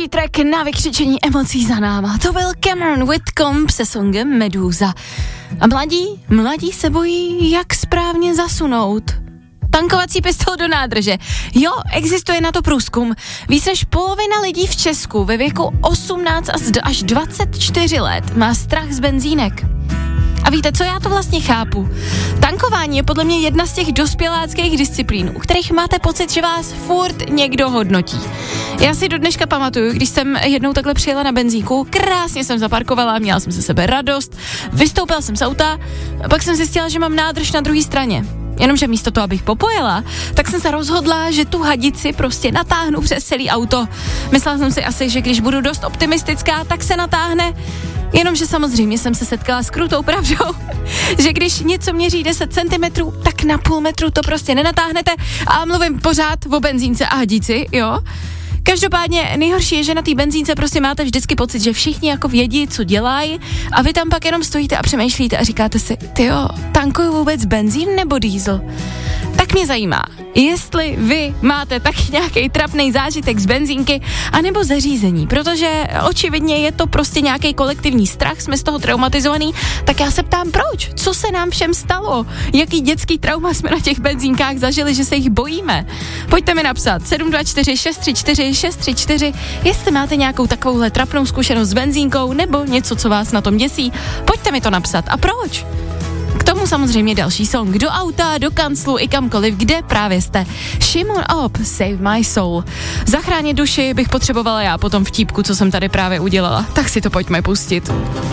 Další track na vykřičení emocí za náma. To byl Cameron Whitcomb se songem Medusa. A mladí se bojí, jak správně zasunout tankovací pistol do nádrže. Jo, existuje na to průzkum. Víc než polovina lidí v Česku ve věku 18 až 24 let má strach z benzínek. A víte, co já to vlastně chápu? Tankování je podle mě jedna z těch dospěláckých disciplín, u kterých máte pocit, že vás furt někdo hodnotí. Já si do dneška pamatuju, když jsem jednou takhle přijela na benzínku, krásně jsem zaparkovala, měla jsem se sebe radost, vystoupila jsem z auta a pak jsem zjistila, že mám nádrž na druhé straně. Jenomže místo toho, abych popojela, tak jsem se rozhodla, že tu hadici prostě natáhnu přes celý auto. Myslela jsem si asi, že když budu dost optimistická, tak se natáhne. Jenomže samozřejmě jsem se setkala s krutou pravdou, že když něco měří 10 cm, tak na půl metru to prostě nenatáhnete a mluvím pořád o benzínce a hadici, jo? Každopádně nejhorší je, že na té benzínce prostě máte vždycky pocit, že všichni jako vědí, co dělají a vy tam pak jenom stojíte a přemýšlíte a říkáte si, tyjo, tankuju vůbec benzín nebo diesel? Tak mě zajímá, jestli vy máte taky nějaký trapnej zážitek z benzínky anebo zařízení, protože očividně je to prostě nějaký kolektivní strach, jsme z toho traumatizovaný, tak já se ptám proč? Co se nám všem stalo? Jaký dětský trauma jsme na těch benzínkách zažili, že se jich bojíme? Pojďte mi napsat 724 634 634, jestli máte nějakou takovouhle trapnou zkušenost s benzínkou nebo něco, co vás na tom děsí. Pojďte mi to napsat. A proč? K tomu samozřejmě další song. Do auta, do kanclu i kamkoliv, kde právě jste. Shimon Op, Save My Soul. Zachránit duši bych potřebovala já po tom vtípku, co jsem tady právě udělala. Tak si to pojďme pustit.